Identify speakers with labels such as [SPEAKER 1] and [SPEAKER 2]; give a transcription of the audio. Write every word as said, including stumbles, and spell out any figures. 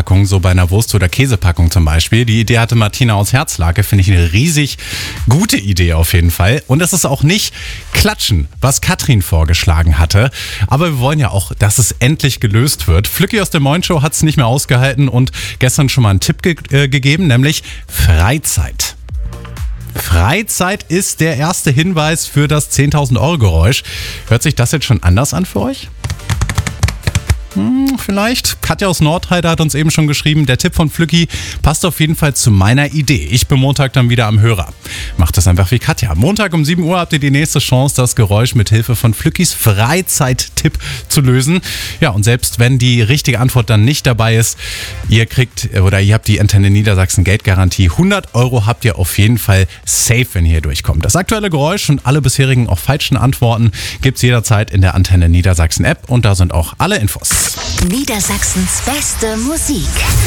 [SPEAKER 1] Packung, so bei einer Wurst- oder Käsepackung zum Beispiel. Die Idee hatte Martina aus Herzlake, finde ich eine riesig gute Idee auf jeden Fall. Und es ist auch nicht Klatschen, was Katrin vorgeschlagen hatte. Aber wir wollen ja auch, dass es endlich gelöst wird. Flücki aus der Moin Show hat es nicht mehr ausgehalten und gestern schon mal einen Tipp ge- äh, gegeben, nämlich Freizeit. Freizeit ist der erste Hinweis für das zehntausend Euro Geräusch. Hört sich das jetzt schon anders an für euch? Hm, vielleicht. Katja aus Nordheide hat uns eben schon geschrieben, der Tipp von Flücki passt auf jeden Fall zu meiner Idee. Ich bin Montag dann wieder am Hörer. Macht das einfach wie Katja. Montag um sieben Uhr habt ihr die nächste Chance, das Geräusch mit Hilfe von Flückis Freizeit-Tipp zu lösen. Ja, und selbst wenn die richtige Antwort dann nicht dabei ist, ihr kriegt oder ihr habt die Antenne Niedersachsen Geldgarantie. hundert Euro habt ihr auf jeden Fall safe, wenn ihr hier durchkommt. Das aktuelle Geräusch und alle bisherigen auch falschen Antworten gibt's jederzeit in der Antenne Niedersachsen App und da sind auch alle Infos.
[SPEAKER 2] Niedersachsens beste Musik.